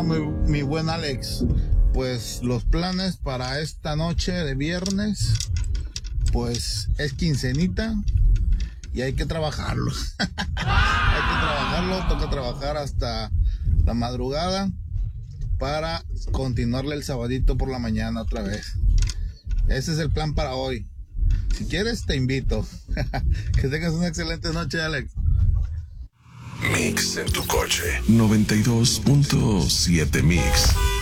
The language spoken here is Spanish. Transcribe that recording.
mi buen Alex? Pues los planes para esta noche de viernes, pues es quincenita y hay que trabajarlo. Toca trabajar hasta la madrugada para continuarle el sabadito por la mañana otra vez. Ese es el plan para hoy. Si quieres, te invito. Que tengas una excelente noche, Alex. Mix en tu coche. 92.7 Mix.